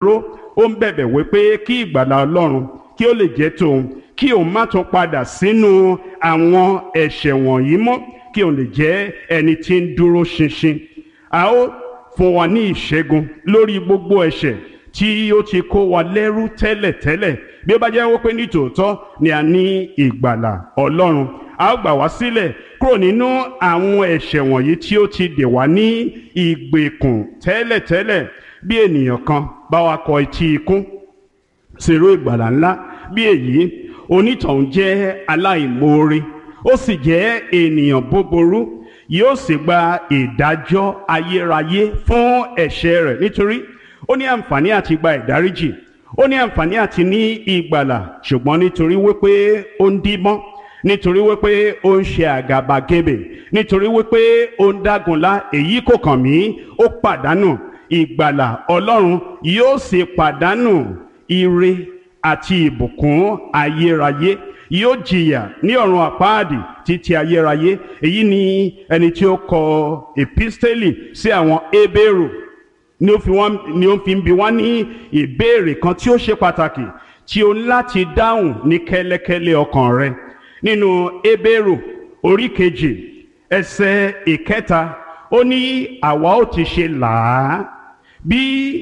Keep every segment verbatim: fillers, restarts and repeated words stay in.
ó ń bẹ̀bẹ̀ wípé kí ìgbàlà Ọlọ́run kí ó lè jẹ́ tòun, kí òun má tún padà sínú àwọn ẹ̀ṣẹ̀ wọ̀nyí mọ́, kí òun lè jẹ́ ẹni tí ń dúró ṣinṣin. A ó fún wa ní ìṣẹ́gun lórí gbogbo ẹ̀ṣẹ̀ tí ó ti kó wa lẹ́rú tẹ́lẹ̀tẹ́lẹ̀. Bí ó bá jẹ́ wípé ní tòótọ́ ni a ní ìgbàlà Ọlọ́run, a ó gbà wá sílẹ̀ kúrò nínú àwọn ẹ̀ṣẹ̀ wọ̀nyí tí ó ti dè wá ní ìgbèkùn tẹ́lẹ̀tẹ́lẹ̀. Bí ènìyàn kan bá wa kọ etí ikún sírú ìgbàlà ńlá bí èyí, onítọ̀hún jẹ́ aláìmoore, ó sì jẹ́ ènìyàn búburú, yóò sì gba ìdájọ́ ayérayé fún ẹ̀ṣẹ̀ rẹ̀, nítorí ó ní àǹfààní àti gba ìdáríjì, ó ní àǹfààní àti ní ìgbàlà, ṣùgbọ́n nítorí wípé ó ń díbọ́n, nítorí wípé ó ń ṣe àgàbàgebè, nítorí wípé ó ń dágunlá, èyí kò kàn mí, ó pàdánù ìgbàlà Ọlọ́run, yóò sì pàdánù ire àti ìbùkún ayérayé, yóò jìyà ní ọ̀run àpáàdì títí ayérayé. Èyí ni ẹni tí ó kọ episteli sí àwọn Hébérù ni ó fi wọ́n ni ó fi ń bi wá ní ìbéèrè kan tí ó ṣe pàtàkì tí o ní láti dáhùn ní kẹ́lẹ́kẹ́lẹ́ ọkàn rẹ. Nínú Hébérù orí kejì ẹsẹ̀ ìkẹta, ó ní àwa ó ti ṣe làá bí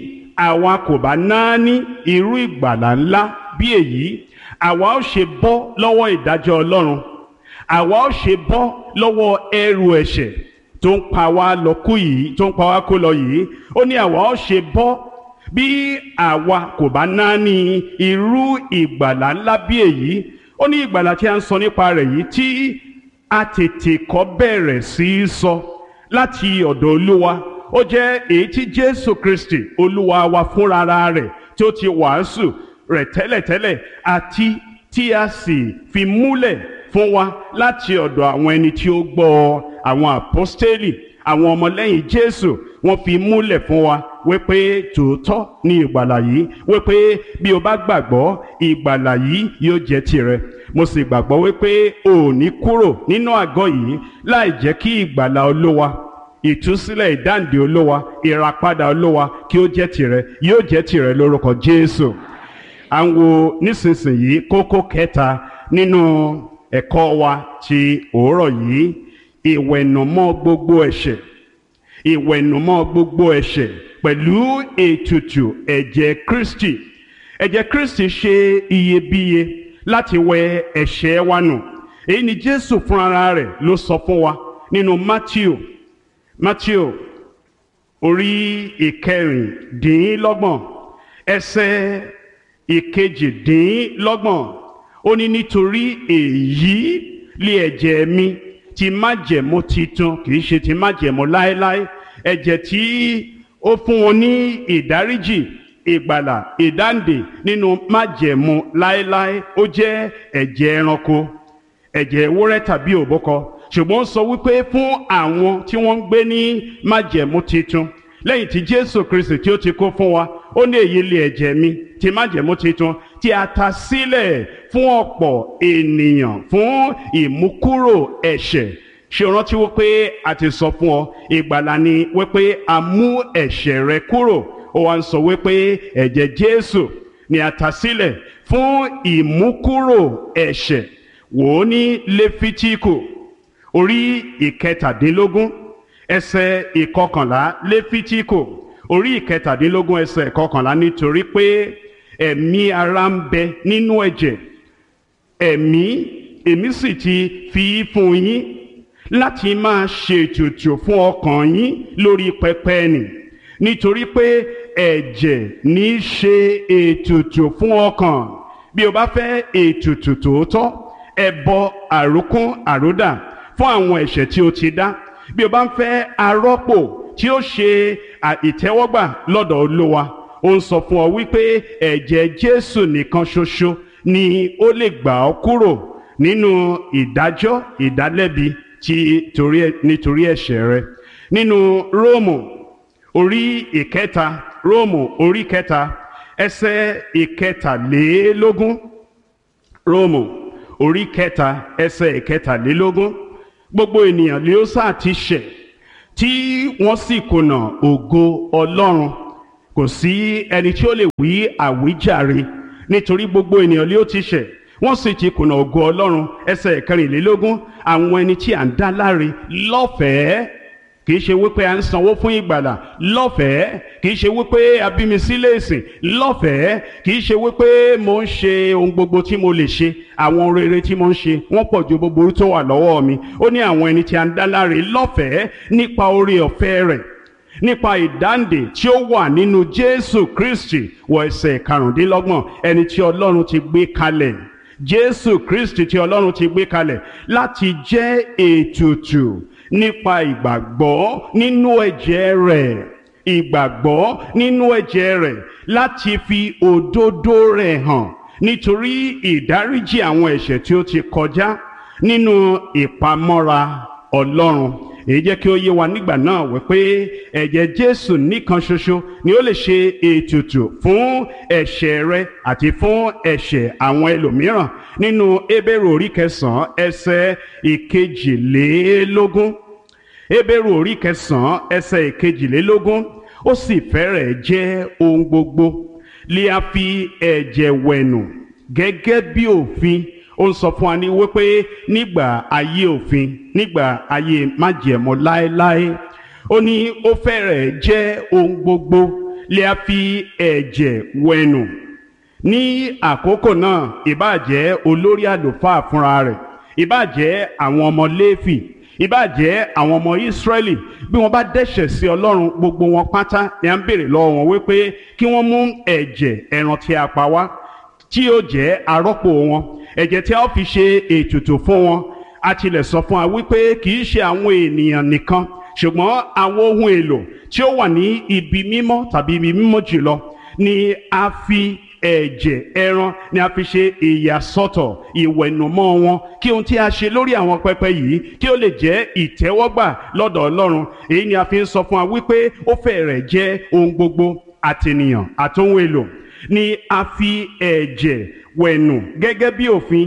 àwa kò bá náání irú ìgbàlà ńlá bí èyí, àwa ó ṣe bọ́ lọ́wọ́ ìdájọ́ Ọlọ́run, àwa ó ṣe bọ́ lọ́wọ́ ẹrù ẹ̀ṣẹ̀ tó ń pa wá lọ kú yìí, tó ń pa wá kó lọ yìí. Ó ní àwa ó ṣe bọ́ bí àwa kò bá náání irú ìgbàlà ńlá bí èyí. Ó ní ìgbàlà tí a ń sọ nípa rẹ̀ yìí, tí a tètè kọ́ bẹ̀rẹ̀ sí í sọ láti ọ̀dọ̀ Olúwa, ó jẹ́ èyí tí Jésù Kristi Olúwa wa fúnra rẹ̀ tí ó ti wàásù rẹ̀ tẹ́lẹ̀tẹ́lẹ̀, àti tí a sì fi múlẹ̀ fún wa láti ọ̀dọ̀ àwọn ẹni tí ó gbọ́, àwọn àpọ́stélì, àwọn ọmọlẹ́yìn Jésù. Wọ́n fi múlẹ̀ fún wa wípé tòótọ́ ni ìgbàlà yìí, wípé bí o bá gbàgbọ́, ìgbàlà yìí yóò jẹ́ tirẹ̀. Mo sì gbàgbọ́ wípé o ò ní kúrò nínú àgọ́ yìí láì jẹ́ kí ìgbàlà Olúwa, ìtúsílẹ̀, ìdáǹdè Olúwa, ìràpadà Olúwa kí ó jẹ́ tirẹ̀, yóò jẹ́ tirẹ̀ lórúkọ Jésù. À ń wo nísinsìnyí kókó kẹta nínú ẹ̀kọ́ wa ti òórọ̀ yìí, ìwẹ̀nùmọ́ gbogbo ẹ̀ṣẹ̀, ìwẹ̀nùmọ́ gbogbo ẹ̀ṣẹ̀ pẹ̀lú ètùtù ẹ̀jẹ̀ Kristi. Ẹ̀jẹ̀ Kristi ṣe iyebíye láti wẹ ẹ̀ṣẹ̀ wa nù. Èyí ni Jésù fúnra rẹ̀ ló sọ fún wa nínú Mátíù Mátíù orí ìkẹrìndínlọ́gbọ̀n ẹsẹ̀ ìkejìdínlọ́gbọ̀n. Ó ní nítorí èyí lé ẹ̀jẹ̀ mi ti májẹ̀mú titun, kì í ṣe ti májẹ̀mú láéláé, ẹ̀jẹ̀ tí ó fún wọn ní ìdáríjì, ìgbàlà, ìdáǹdè nínú májẹ̀mú láéláé. Ó jẹ́ ẹ̀jẹ̀ ẹranko, ẹ̀jẹ̀ ewúrẹ́ tàbí òbúkọ, ṣùgbọ́n ó sọ wípé fún àwọn tí wọ́n ń gbé ní májẹ̀mú titun, lẹ́yìn tí Jésù Kristi tí ó ti kó fún wa, ó ní èyí lé ẹ̀jẹ̀ mi ti májẹ̀mú titun tí a ta sílẹ̀ fún ọ̀pọ̀ ènìyàn fún ìmúkúrò ẹ̀ṣẹ̀. Ṣé o rántí wípé a ti sọ fún ọ, ìgbàlà ni wípé a mú ẹ̀ṣẹ̀ rẹ kúrò. Ó wá ń sọ wípé ẹ̀jẹ̀ Jésù ni a ta sílẹ̀ fún ìmúkúrò ẹ̀ṣẹ̀. Wò ó ní Léfítíkù orí ìkẹtàdínlógún ẹsẹ̀ ìkọkànlá. Léfítíkù orí ìkẹtàdínlógún ẹsẹ̀ ìkọkànlá. Nítorí pé ẹ̀mí ara ń bẹ nínú ẹ̀jẹ̀, ẹ̀mí èmi sì ti fi fún yín láti máa ṣètùtù fún ọkàn yín lórí pẹpẹ nì. Nítorí pé ẹ̀jẹ̀ ní í ṣe ètùtù fún ọkàn. Bí o bá fẹ́ ètùtù tòótọ́, ẹbọ àrókún àródà fún àwọn ẹ̀ṣẹ̀ tí o ti dá. Bí o bá ń fẹ́ arọ́pò tí ó ṣe ìtẹ́wọ́gbà lọ́dọ̀ Olúwa, ó ń sọ fún ọ wípé ẹ̀jẹ̀ Jésù nìkan ṣoṣo ni ó lè gbà ọ́ kúrò nínú ìdájọ́ ìdálẹ́bi tí nítorí ẹ̀ṣẹ̀ rẹ. Nínú Róòmù orí ìkẹta, Róòmù orí kẹta ẹsẹ̀ ìkẹtàlélógún. Róòmù orí kẹta ẹsẹ̀ ìkẹtàlélógún. Gbogbo ènìyàn lé ó sáà ti ṣẹ̀ tí wọ́n sì kùnà ògo Ọlọ́run, kò sí ẹni tí ó lè wí àwíjàre nítorí gbogbo ènìyàn lé ó ti ṣẹ̀ wọ́n sì ti kùnà ògo Ọlọ́run. ẹsẹ̀ kẹrìnlélógún àwọn ẹni tí à ń dá láre lọ́fẹ̀ẹ́, kì í ṣe wípé à ń sanwó fún ìgbàlà, lọ́fẹ̀ẹ́. kì í ṣe wípé a bí mi sílé ìsìn, lọ́fẹ̀ẹ́. kì í ṣe wípé mo ń ṣe ohun gbogbo tí mo lè ṣe, àwọn rere tí mo ń ṣe wọ́n pọ̀ ju gbogbo tó wà lọ́wọ́ mi. ó ní àwọn ẹni tí à ń dá láre lọ́fẹ̀ẹ́ nípa oore ọ̀fẹ́ rẹ̀, nípa ìdáǹdè tí ó wà nínú Jésù Kristi. wọ ẹsẹ̀ karùndínlọ́gbọ̀n, ẹni tí Ọlọ́run ti gbé kalẹ̀, Jésù Kristi tí Ọlọ́run ti gbé kalẹ̀ láti jẹ́ ètùtù nípa ìgbàgbọ́ nínú ẹ̀jẹ̀ rẹ̀, ìgbàgbọ́ nínú ẹ̀jẹ̀ rẹ̀ láti fi òdodo rẹ̀ hàn nítorí ìdáríjì àwọn ẹ̀ṣẹ̀ tí ó ti kọjá nínú ìpamọ́ra Ọlọ́run. èyí jẹ́ kí ó yé wa nígbà náà wípé ẹ̀jẹ̀ Jésù nìkan ṣoṣo ni ó lè ṣe ètùtù fún ẹ̀ṣẹ̀ rẹ àti fún ẹ̀ṣẹ̀ àwọn ẹlòmíràn. nínú Hébérù orí kẹsàn-án ẹsẹ̀ ìkejìlélógún, Hébérù orí kẹsàn-án ẹsẹ̀ ìkejìlélógún, ó sì fẹ́rẹ̀ jẹ́ ohun gbogbo lè a fi ẹ̀jẹ̀ wẹ̀nù gẹ́gẹ́ bí òfin. ó ń sọ fún wa ní wípé nígbà ayé òfin, nígbà ayé májẹ̀mú láéláé, ó ní ó fẹ́rẹ̀ jẹ́ ohun gbogbo lè a fi ẹ̀jẹ̀ wẹ̀nù. ní àkókò náà, ìbáà jẹ́ olórí àlùfáà fúnra rẹ̀, ìbáà jẹ́ àwọn ọmọ Léfì, ìbáà jẹ́ àwọn ọmọ Ísírẹ́lì, bí wọ́n bá dẹ́ṣẹ̀ sí Ọlọ́run, gbogbo wọn pátá ni à ń béèrè lọ́wọ́ wọn wípé kí wọ́n mú ẹ̀jẹ̀ ẹran tí a pa wá tí yóò jẹ́ arọ́pò wọn, ẹ̀jẹ̀ tí a ó fi ṣe ètùtù fún wọn. a tilẹ̀ sọ fún wa wípé kì í ṣe àwọn ènìyàn nìkan, ṣùgbọ́n àwọn ohun èlò tí ó wà ní ibi mímọ́ tàbí ibi mímọ́ jùlọ ni a fi ẹ̀jẹ̀ ẹran ni a fi ṣe ìyàsọ́tọ̀ ìwẹ̀nùmọ́ wọn, kí ohun tí a ṣe lórí àwọn pẹpẹ yìí kí ó lè jẹ́ ìtẹ́wọ́gbà lọ́dọ̀ Ọlọ́run. èyí ni a fi ń sọ fún wa wípé ó fẹ́rẹ̀ jẹ́ ohun gbogbo, àtènìyàn àtohun èlò ni a fi ẹ̀jẹ̀ wẹ̀nù gẹ́gẹ́ bí òfin,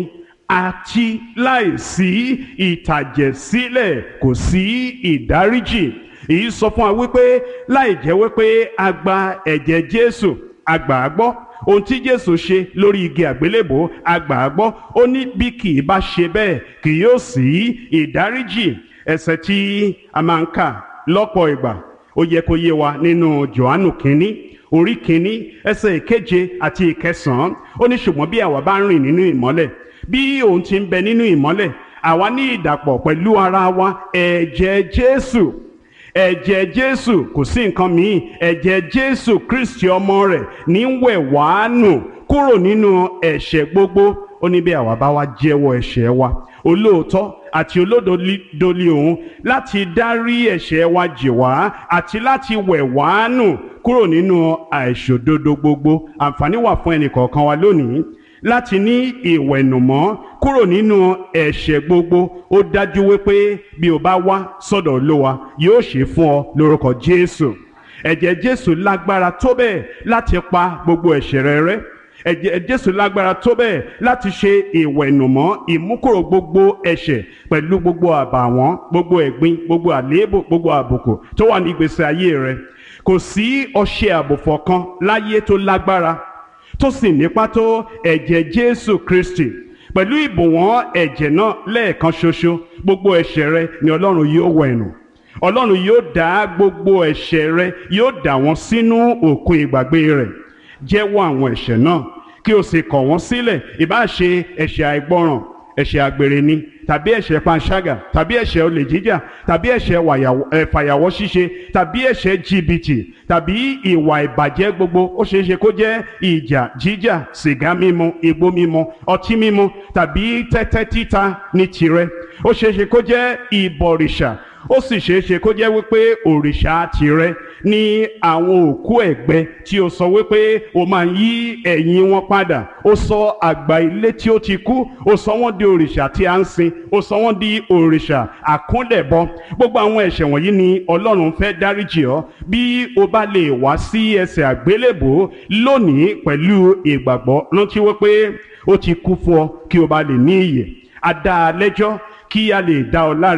àti láìsí ìtàjẹ̀sílẹ̀ kò sí ìdáríjì. èyí sọ fún wa wípé láì jẹ́ wípé a gba ẹ̀jẹ̀ Jésù, a gbà á gbọ́, ohun tí Jésù ṣe lórí igi àgbélébò a gbà á gbọ́, ó ní bí kì í bá ṣe bẹ́ẹ̀ kì yóò sí ìdáríjì. ẹsẹ̀ tí a máa ń kà lọ́pọ̀ ìgbà ó yẹ kó yé wa nínú Jòhánù kínní orí kínní ẹsẹ̀ ìkeje àti ìkẹsàn-án. ó ní ṣùgbọ́n bí àwa bá ń rìn nínú ìmọ́lẹ̀, bí òun ti ń bẹ nínú ìmọ́lẹ̀, àwa ní ìdàpọ̀ pẹ̀lú ara wa ẹ̀jẹ̀ Jésù. ẹ̀jẹ̀ Jésù kò sí nǹkan míì, ẹ̀jẹ̀ Jésù Kristi ọmọ rẹ̀ ní ń wẹ̀ wá nù kúrò nínú ẹ̀ṣẹ̀ gbogbo. ó ní bí àwa bá wá jẹ́wọ́ ẹ̀ṣẹ̀ wa, olóòótọ́ àti olódodo ni òun láti dárí ẹ̀ṣẹ̀ wa jì wá àti láti wẹ̀ wá nù kúrò nínú àìṣòdodo gbogbo. àǹfààní wà fún ẹnì kọ̀ọ̀kan wa lónìí láti ní ìwẹ̀nùmọ́ kúrò nínú ẹ̀ṣẹ̀ gbogbo. ó dájú wípé bí o bá wá sọ́dọ̀ Olúwa yóò ṣe fún ọ lórúkọ Jésù. ẹ̀jẹ̀ Jésù lágbára tó bẹ́ẹ̀ láti pa gbogbo ẹ̀ṣẹ̀ rẹ rẹ́. ẹ̀jẹ̀ Jésù lágbára tó bẹ́ẹ̀ láti ṣe ìwẹ̀nùmọ́ ìmúkúrò gbogbo ẹ̀ṣẹ̀ pẹ̀lú gbogbo àbàwọ́n, gbogbo ẹ̀gbin, gbogbo àléébù, gbogbo àbùkù tó wà ní ìgbésí ayé rẹ. kò sí ọṣẹ àbùfọ̀ kan láyé tó lágbára tó sì nípa tó ẹ̀jẹ̀ Jésù Kristi. pẹ̀lú ìbùwọ́n ẹ̀jẹ̀ náà lẹ́ẹ̀kan ṣoṣo, gbogbo ẹ̀ṣẹ̀ rẹ ni Ọlọ́run yóò wẹ̀nù. Ọlọ́run yóò dá gbogbo ẹ̀ṣẹ̀ rẹ, yóò dà wọ́n sínú òkun ìgbàgbé rẹ̀. jẹ́wọ́ àwọn ẹ̀ṣẹ̀ náà kí o sì kọ̀ wọ́n sílẹ̀. ìbá ṣe ẹ̀ṣẹ̀ àìgbọràn, ẹ̀ṣẹ̀ àgbèrè ni, tàbí ẹ̀ṣẹ̀ panṣágà, tàbí ẹ̀ṣẹ̀ olè jíjà, tàbí ẹ̀ṣẹ̀ fàyàwọ́ ṣíṣe, tàbí ẹ̀ṣẹ̀ jìbìtì, tàbí ìwà ìbàjẹ́ gbogbo. ó ṣeé ṣe kó jẹ́ ìjà jíjà, sìgá mímu, igbó mímu, ọtí mímu, tàbí tẹ́tẹ́ títa ní tirẹ̀. ó ṣeé ṣe kó jẹ́ ìbọ̀rìṣà, ó sì ṣeé ṣe kó jẹ́ wípé òrìṣà tirẹ̀ ní àwọn òkú ẹ̀gbẹ́ tí ó sọ wípé ó máa ń yí ẹ̀yìn wọn padà. ó sọ àgbà ilé tí ó ti kú, ó sọ wọ́n di òrìṣà tí a ń sìn, ó sọ wọ́n di òrìṣà àkúnlẹ̀bọ. gbogbo àwọn ẹ̀ṣẹ̀ wọ̀nyí ni Ọlọ́run fẹ́ dáríjì ọ́ bí o bá lè wá sí ẹsẹ̀ àgbélébò lónìí pẹ̀lú ìgbàgbọ́. rántí wípé ó ti kú fún ọ kí o bá lè ní ìyè. a dá a lẹ́jọ́ kí a lè dá ọ láre,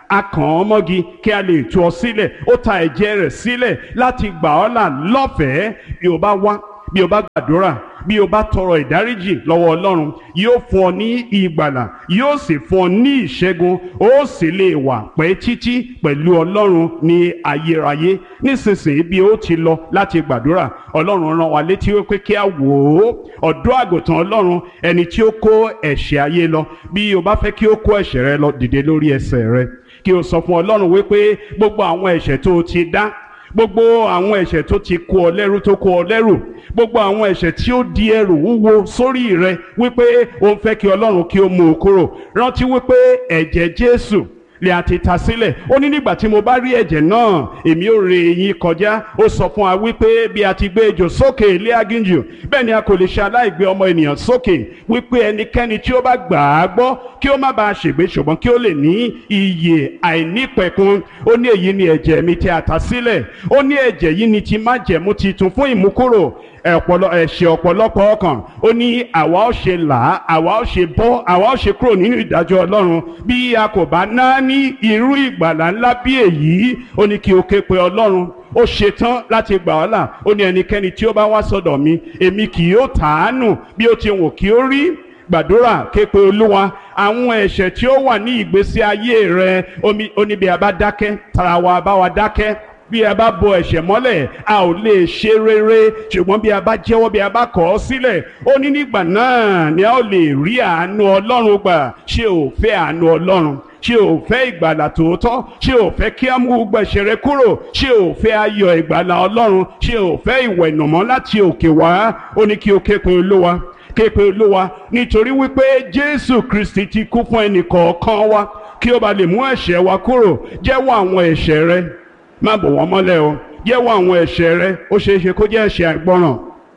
a kàn ọ́ mọ́gi kí a lè tú ọ sílẹ̀, ó ta ẹ̀jẹ̀ rẹ̀ sílẹ̀ láti gbà ọ́ là lọ́fẹ̀ẹ́. Bí o bá wá, bí o bá gbàdúrà, bí o bá tọrọ ìdáríjì lọ́wọ́ Ọlọ́run, yóò fún ọ ní ìgbàlà, yóò sì fún ọ ní ìṣẹ́gun, ó sì lè wà pẹ́ títí pẹ̀lú Ọlọ́run ní ayérayé. Nísinsìnyí bí ó ti lọ láti gbàdúrà, Ọlọ́run rán wa létí wípé kí a wò ó ọ̀dọ́ àgùntàn Ọlọ́run, ẹni tí ó kó ẹ̀ṣẹ̀ ayé lọ. Bí o bá fẹ́ kí ó kó ẹ̀ṣẹ̀ rẹ lọ, dìde lórí ẹsẹ̀ rẹ kí o sọ fún Ọlọ́run wípé gbogbo àwọn ẹ̀ṣẹ̀ tó o ti dá, gbogbo àwọn ẹ̀ṣẹ̀ tó ti kó ọ lẹ́rú tó kó ọ lẹ́rù, gbogbo àwọn ẹ̀ṣẹ̀ tí ó di ẹrù wúwo sórí rẹ, wípé o ń fẹ́ kí Ọlọ́run kí ó mú o kúrò. Rántí wípé ẹ̀jẹ̀ Jésù lè àti ta sílẹ̀. Ó ní nígbà tí mo bá rí ẹ̀jẹ̀ náà, èmi ó ré yín kọjá. Ó sọ fún wa wípé bí a ti gbé ejò sókè ilé aginjù, bẹ́ẹ̀ ni a kò lè ṣe aláìgbé ọmọ ènìyàn sókè, wípé ẹnikẹ́ni tí ó bá gbà á gbọ́ kí ó má bàa ṣègbé ṣùgbọ́n kí ó lè ní ìyè àìnípẹ̀kun. Ó ní èyí ni ẹ̀jẹ̀ mi tí a ta sílẹ̀. Ó ní ẹ̀jẹ̀ yìí ni ti májẹ̀mú titun fún ìmúkúrò ẹ̀ṣẹ̀ ọ̀pọ̀lọpọ̀ ọkàn. Ó ní àwa ó ṣe là á, àwa ó ṣe bọ́, àwa ó ṣe kúrò nínú ìdájọ́ Ọlọ́run bí a kò bá ná ní irú ìgbàlà ńlá bí èyí. Ó ní kí o ké pe Ọlọ́run, ó ṣetán láti gbà ọ́ là. Ó ní ẹnikẹ́ni tí ó bá wá sọ́dọ̀ mi, èmi kì yóò tàánù bí ó ti wù kí ó rí. Gbàdúrà, ké pe Olúwa. Àwọn ẹ̀ṣẹ̀ tí ó wà ní ìgbésí ayé rẹ, ó ní bí a bá dákẹ́, tara wa bá wa dákẹ́. Bí a bá bo ẹ̀ṣẹ̀ mọ́lẹ̀, a ò lè ṣe rere, ṣùgbọ́n bí a bá jẹ́wọ́, bí a bá kọ̀ ọ́ sílẹ̀, ó ní nígbà náà ni a ó lè rí àánú Ọlọ́run gbà. Ṣé o fẹ́ àánú Ọlọ́run? Ṣé o fẹ́ ìgbàlà tòótọ́? Ṣé o fẹ́ kí a mú gbogbo ẹ̀ṣẹ̀ rẹ kúrò? Ṣé o fẹ́ ayọ̀ ìgbàlà Ọlọ́run? Ṣé o fẹ́ ìwẹ̀nùmọ́ láti òkè wá? Ó ní kí o ké pe Olúwa, ké pe Olúwa, nítorí wípé Jésù Kristi ti kú fún ẹnì kọ̀ọ̀kan wa kí ó bá lè mú ẹ̀ṣẹ̀ wa kúrò. Jẹ́wọ́ àwọn ẹ̀ṣẹ̀ rẹ, má bò wọ́n mọ́lẹ̀ o. Jẹ́wọ́ àwọn ẹ̀ṣẹ̀ rẹ. Ó ṣeé ṣe kó jẹ́ ẹ̀ṣẹ̀ àìgbọràn,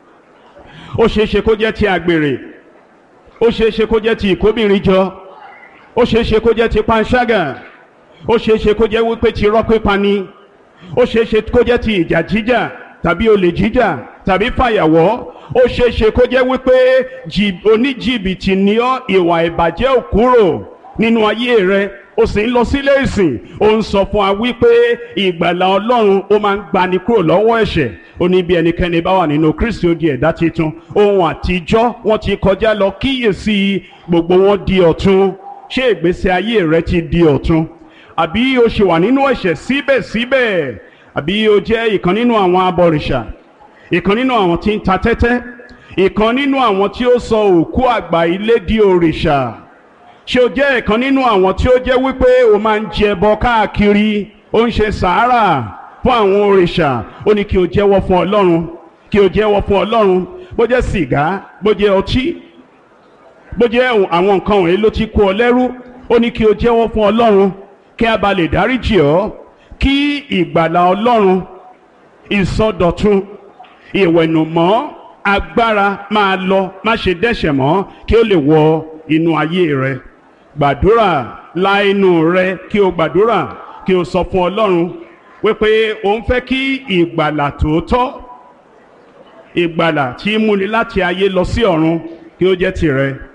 ó ṣeé ṣe kó jẹ́ ti àgbèrè, ó ṣeé ṣe kó jẹ́ ti ìkóbìnrin jọ, ó ṣeé ṣe kó jẹ́ ti panṣágà, ó ṣeé ṣe kó jẹ́ wípé ti irọ́ pípa ni, ó ṣeé ṣe kó jẹ́ ti ìjà jíjà tàbí olè jíjà tàbí fàyàwọ́, ó ṣeé ṣe kó jẹ́ wípé oníjìbìtì ni ọ́, ìwà ìbàjẹ́ ò kúrò nínú ayé rẹ. Ó sì ń lọ sílé ìsìn, ó ń sọ fún wa wípé ìgbàlà Ọlọ́run ó máa ń gbani kúrò lọ́wọ́ ẹ̀ṣẹ̀. Ó ní bí ẹnikẹ́ni bá wà nínú Kristi, ó di ẹ̀dá titun, ohun àtijọ́ wọ́n ti kọjá lọ, kíyèsí gbogbo wọn di ọ̀tun. Ṣé ìgbésí ayé rẹ ti di ọ̀tun? Àbí o ṣì wà nínú ẹ̀ṣẹ̀ síbẹ̀síbẹ̀? Àbí o jẹ́ ìkan nínú àwọn abọ̀rìṣà, ìkan nínú àwọn tí ń ta tẹ́tẹ́, ìkan nínú àwọn tí ó sọ òkú àgbà ilé di òrìṣà? Ṣé o jẹ́ ìkan nínú àwọn tí ó jẹ́ wípé o máa ń jẹ ẹbọ káàkiri, ó ń ṣe sàárà fún àwọn òrìṣà? Ó ní kí o jẹ́wọ́ fún Ọlọ́run, kí o jẹ́wọ́ fún Ọlọ́run. Bó jẹ́ sìgá, bó jẹ́ ọtí, bó jẹ́ àwọn nǹkan wọ̀nyí ló ti kó ọ lẹ́rú, ó ní kí o jẹ́wọ́ fún Ọlọ́run kí a bá lè dáríjì ọ́, kí ìgbàlà Ọlọ́run, ìsọdọ̀tun, ìwẹ̀nùmọ́, agbára máa lọ, má ṣe dẹ́ṣẹ̀ mọ́, kí ó lè wọ inú ayé rẹ. Gbàdúrà, la inú rẹ kí o gbàdúrà, kí o sọ fún Ọlọ́run wípé o ń fẹ́ kí ìgbàlà tòótọ́, ìgbàlà tí múni láti ayé lọ sí ọ̀run, kí ó jẹ́ tìrẹ.